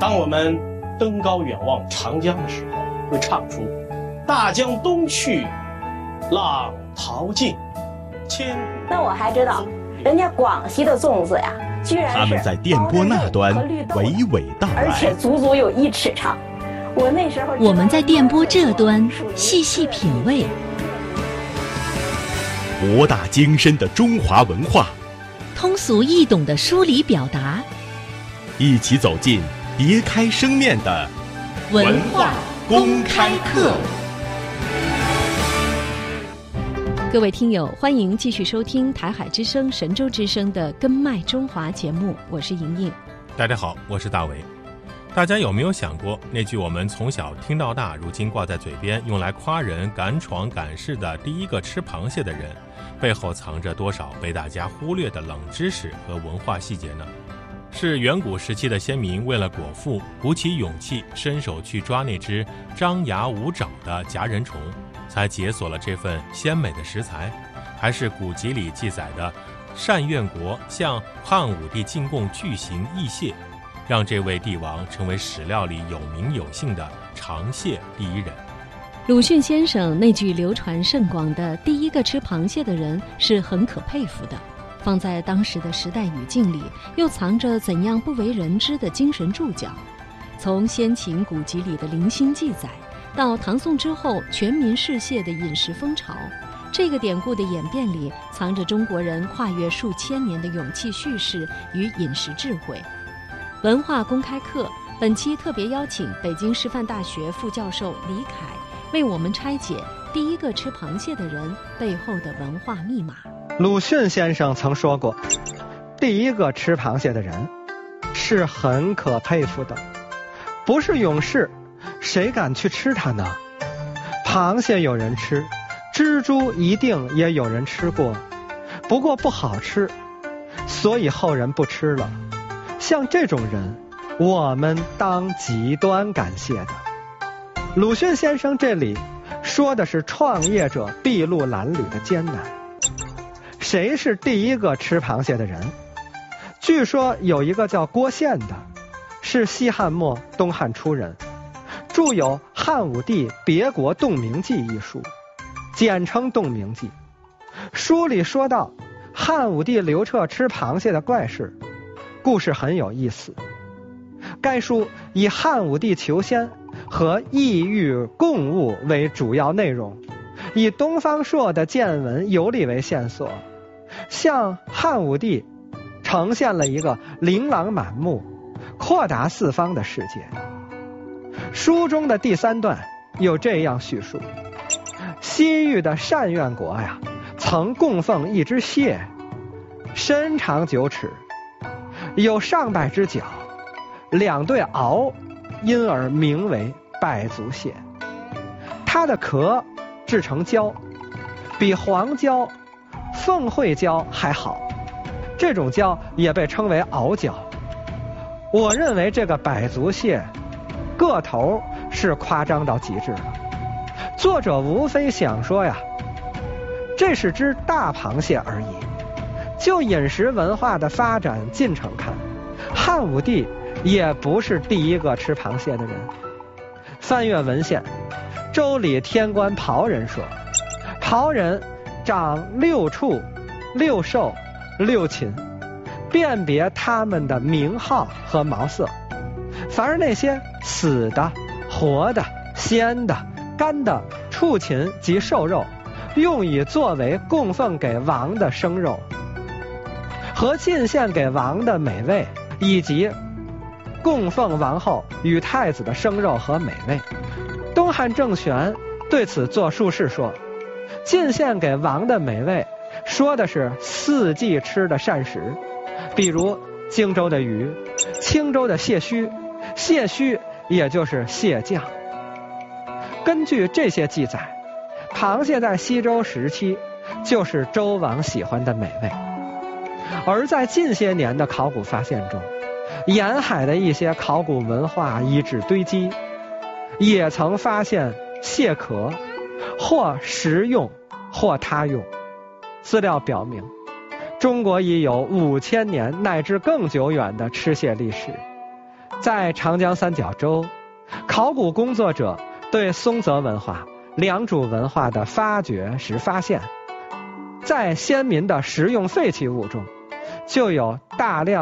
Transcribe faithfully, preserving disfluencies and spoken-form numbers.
当我们登高远望长江的时候，会唱出大江东去，浪淘尽，千古。 那我还知道，人家广西的粽子呀，居然是他们在电波那端娓娓道来， 而且足足有一尺长。我那时候我们在电波这端细细品味， 博大精深的中华文化， 通俗易懂的梳理表达， 一起走进别开生面的文化公开课。各位听友，欢迎继续收听台海之声、神州之声的《根脉中华》节目，我是莹莹。 大家好，我是大为。大家有没有想过，那句我们从小听到大，如今挂在嘴边，用来夸人敢闯敢试的第一个吃螃蟹的人，背后藏着多少被大家忽略的冷知识和文化细节呢？是远古时期的先民为了果腹，鼓起勇气伸手去抓那只张牙舞爪的夹人虫，才解锁了这份鲜美的食材？还是古籍里记载的单愿国向汉武帝进贡巨型异蟹，让这位帝王成为史料里有名有姓的尝蟹第一人？ 鲁迅先生那句流传甚广的第一个吃螃蟹的人是很可佩服的，放在当时的时代语境里，又藏着怎样不为人知的精神注脚。从先秦古籍里的零星记载，到唐宋之后全民嗜蟹的饮食风潮，这个典故的演变里藏着中国人跨越数千年的勇气叙事与饮食智慧。文化公开课本期特别邀请北京师范大学副教授李凯，为我们拆解第一个吃螃蟹的人背后的文化密码。 鲁迅先生曾说过，第一个吃螃蟹的人是很可佩服的，不是勇士，谁敢去吃它呢？螃蟹有人吃，蜘蛛一定也有人吃过，不过不好吃，所以后人不吃了。像这种人，我们当极端感谢的。鲁迅先生这里说的是创业者筚路蓝缕的艰难。谁是第一个吃螃蟹的人？据说有一个叫郭宪的，是西汉末东汉初人，著有《汉武帝别国洞明记》一书，简称洞明记。书里说到汉武帝刘彻吃螃蟹的怪事，故事很有意思。该书以汉武帝求仙和异域共物为主要内容，以东方朔的见闻游历为线索，向汉武帝呈现了一个琳琅满目、阔达四方的世界。书中的第三段有这样叙述：西域的单愿国呀，曾供奉一只蟹，身长九尺，有上百只脚，两对螯，因而名为百足蟹。它的壳制成胶，比黄胶、凤喙胶还好，这种胶也被称为螯胶。我认为这个百足蟹个头是夸张到极致了，作者无非想说呀，这是只大螃蟹而已。就饮食文化的发展进程看，汉武帝也不是第一个吃螃蟹的人。翻阅文献，周礼天官庖人说，庖人长六畜、六兽、六禽，辨别他们的名号和毛色。凡是那些死的、活的、鲜的、干的畜禽及兽肉，用以作为供奉给王的生肉，和进献给王的美味，以及供奉王后与太子的生肉和美味。东汉郑玄对此作注释说，进献给王的美味说的是四季吃的膳食，比如荆州的鱼，青州的蟹须，蟹须也就是蟹酱。根据这些记载，螃蟹在西周时期就是周王喜欢的美味。而在近些年的考古发现中，沿海的一些考古文化遗址堆积，也曾发现蟹壳，或食用或他用。资料表明，中国已有五千年乃至更久远的吃蟹历史。 在长江三角洲，考古工作者对松泽文化、良渚文化的发掘时发现，在先民的食用废弃物中，就有大量